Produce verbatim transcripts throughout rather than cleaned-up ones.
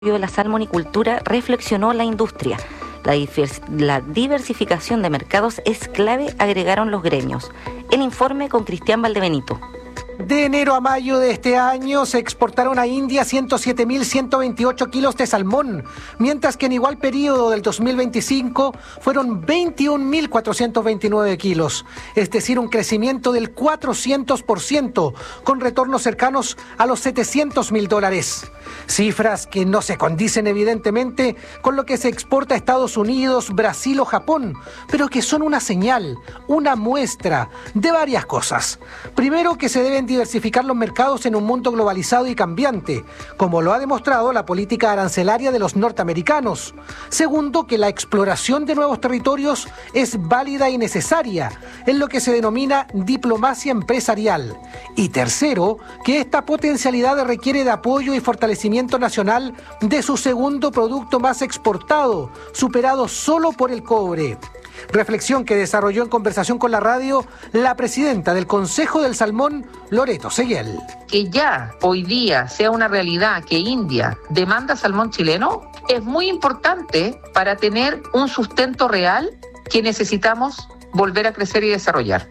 de la salmonicultura, reflexionó la industria. La, divers- la diversificación de mercados es clave, agregaron los gremios. El informe con Cristian Valdebenito. De enero a mayo de este año se exportaron a India ciento siete mil ciento veintiocho kilos de salmón, mientras que en igual periodo del dos mil veinticinco fueron veintiún mil cuatrocientos veintinueve kilos, es decir, un crecimiento del cuatrocientos por ciento, con retornos cercanos a los setecientos mil dólares. Cifras que no se condicen evidentemente con lo que se exporta a Estados Unidos, Brasil o Japón, pero que son una señal, una muestra de varias cosas. Primero, que se deben diversificar los mercados en un mundo globalizado y cambiante, como lo ha demostrado la política arancelaria de los norteamericanos. Segundo, que la exploración de nuevos territorios es válida y necesaria, en lo que se denomina diplomacia empresarial. Y tercero, que esta potencialidad requiere de apoyo y fortalecimiento nacional de su segundo producto más exportado, superado solo por el cobre. Reflexión que desarrolló en conversación con la radio la presidenta del Consejo del Salmón, Loreto Seguel. Que ya hoy día sea una realidad que India demanda salmón chileno es muy importante para tener un sustento real que necesitamos volver a crecer y desarrollar.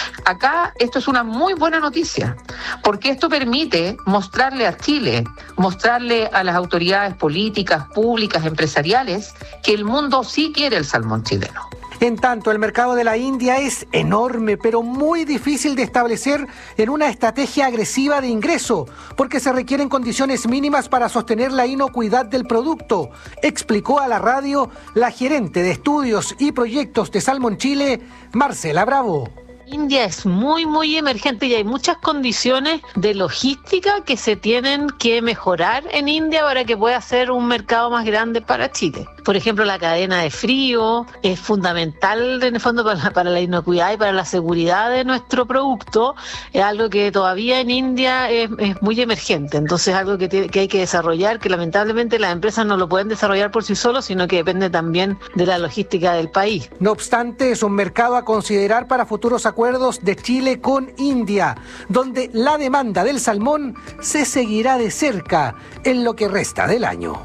Acá esto es una muy buena noticia, porque esto permite mostrarle a Chile, mostrarle a las autoridades políticas, públicas, empresariales, que el mundo sí quiere el salmón chileno. En tanto, el mercado de la India es enorme, pero muy difícil de establecer en una estrategia agresiva de ingreso, porque se requieren condiciones mínimas para sostener la inocuidad del producto, explicó a la radio la gerente de estudios y proyectos de Salmon Chile, Marcela Bravo. India es muy, muy emergente y hay muchas condiciones de logística que se tienen que mejorar en India para que pueda ser un mercado más grande para Chile. Por ejemplo, la cadena de frío es fundamental en el fondo para la, para la inocuidad y para la seguridad de nuestro producto. Es algo que todavía en India es, es muy emergente, entonces es algo que, tiene, que hay que desarrollar, que lamentablemente las empresas no lo pueden desarrollar por sí solos, sino que depende también de la logística del país. No obstante, es un mercado a considerar para futuros acuerdos de Chile con India, donde la demanda del salmón se seguirá de cerca en lo que resta del año.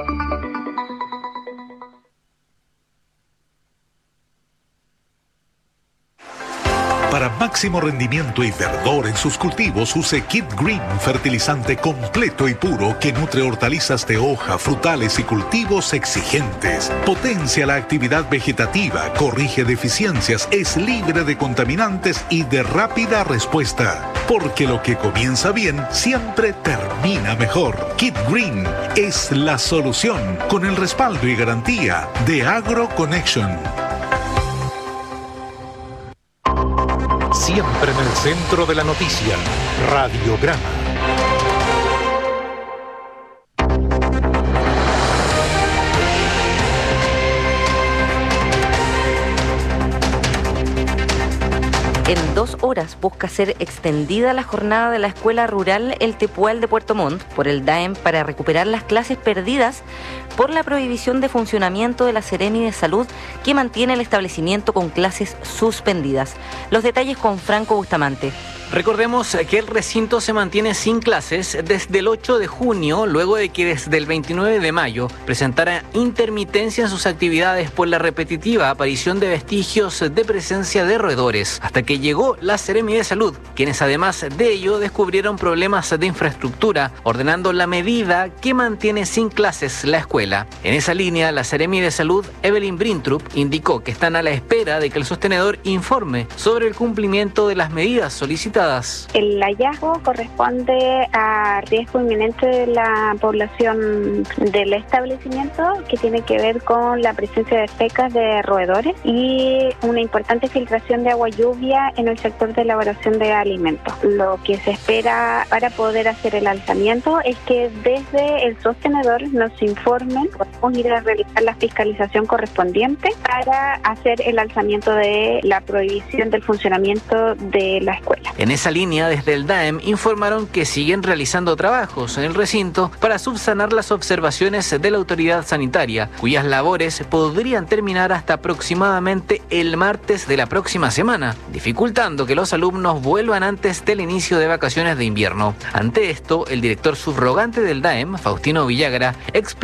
Para máximo rendimiento y verdor en sus cultivos, use Kid Green, fertilizante completo y puro que nutre hortalizas de hoja, frutales y cultivos exigentes. Potencia la actividad vegetativa, corrige deficiencias, es libre de contaminantes y de rápida respuesta. Porque lo que comienza bien siempre termina mejor. Kid Green es la solución, con el respaldo y garantía de AgroConnection. Siempre en el centro de la noticia, Radiograma. En dos horas busca ser extendida la jornada de la Escuela Rural El Tepual de Puerto Montt por el D A E M para recuperar las clases perdidas por la prohibición de funcionamiento de la Seremi de Salud, que mantiene el establecimiento con clases suspendidas. Los detalles con Franco Bustamante. Recordemos que el recinto se mantiene sin clases desde el ocho de junio, luego de que desde el veintinueve de mayo presentara intermitencia en sus actividades por la repetitiva aparición de vestigios de presencia de roedores, hasta que llegó la Seremi de Salud, quienes además de ello descubrieron problemas de infraestructura, ordenando la medida que mantiene sin clases la escuela. En esa línea, la Seremi de Salud, Evelyn Brintrup, indicó que están a la espera de que el sostenedor informe sobre el cumplimiento de las medidas solicitadas. El hallazgo corresponde a riesgo inminente de la población del establecimiento, que tiene que ver con la presencia de fecas de roedores y una importante filtración de agua lluvia en el sector de elaboración de alimentos. Lo que se espera para poder hacer el alzamiento es que desde el sostenedor nos informen, podemos ir a realizar la fiscalización correspondiente para hacer el alzamiento de la prohibición del funcionamiento de la escuela. En esa línea, desde el D A E M informaron que siguen realizando trabajos en el recinto para subsanar las observaciones de la autoridad sanitaria, cuyas labores podrían terminar hasta aproximadamente el martes de la próxima semana, dificultando que los alumnos vuelvan antes del inicio de vacaciones de invierno. Ante esto, el director subrogante del D A E M, Faustino Villagra, explicó